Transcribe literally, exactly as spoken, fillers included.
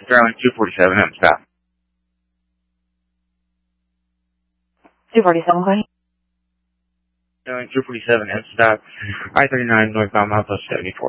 Starling two forty-seven, M stop. two forty-seven, go ahead. Starling two forty-seven, M stop. I thirty-nine, northbound, milepost seventy-four.